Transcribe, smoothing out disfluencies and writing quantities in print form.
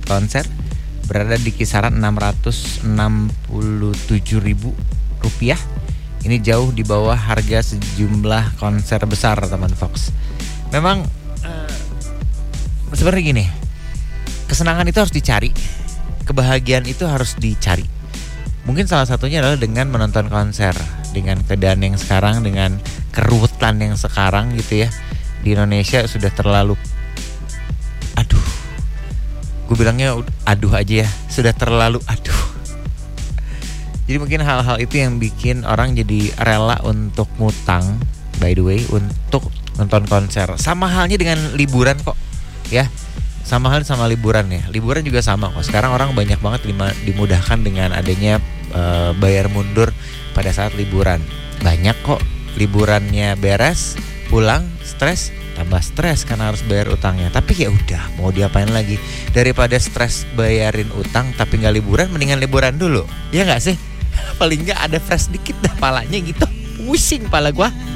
konser berada di kisaran Rp667.000. Ini jauh di bawah harga sejumlah konser besar, teman Fox. Memang sebenarnya gini, kesenangan itu harus dicari, kebahagiaan itu harus dicari. Mungkin salah satunya adalah dengan menonton konser, dengan keadaan yang sekarang, dengan keruwetan yang sekarang gitu ya. Di Indonesia sudah terlalu, gue bilangnya aduh aja ya, sudah terlalu aduh. Jadi mungkin hal-hal itu yang bikin orang jadi rela untuk ngutang, by the way, untuk nonton konser. Sama halnya dengan liburan kok, ya. Sama halnya sama liburan ya. Liburan juga sama kok. Sekarang orang banyak banget dimudahkan dengan adanya bayar mundur pada saat liburan. Banyak kok liburannya beres, pulang stres, tambah stres karena harus bayar utangnya. Tapi ya udah, mau diapain lagi? Daripada stres bayarin utang tapi nggak liburan, mendingan liburan dulu. Ya nggak sih? Paling nggak ada fresh dikit dah palanya gitu. Pusing pala gua.